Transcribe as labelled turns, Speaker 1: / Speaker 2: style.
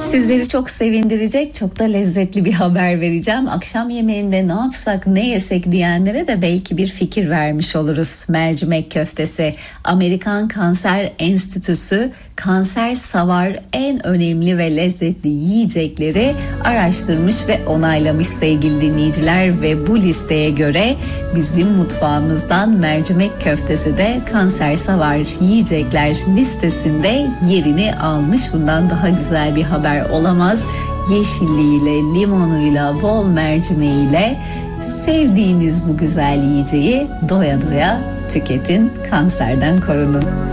Speaker 1: Sizleri çok sevindirecek, çok da lezzetli bir haber vereceğim. Akşam yemeğinde ne yapsak, ne yesek diyenlere de belki bir fikir vermiş oluruz. Mercimek köftesi. Amerikan Kanser Enstitüsü kanser savar en önemli ve lezzetli yiyecekleri araştırmış ve onaylamış sevgili dinleyiciler ve bu listeye göre bizim mutfağımızdan mercimek köftesi de kanser savar yiyecekler listesinde yerini almış. Bundan daha güzel bir haber olamaz. Yeşilliğiyle, limonuyla, bol mercimeğiyle sevdiğiniz bu güzel yiyeceği doya doya tüketin, kanserden korunun.